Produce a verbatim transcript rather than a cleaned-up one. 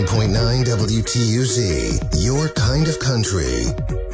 point nine W T U Z, your kind of country.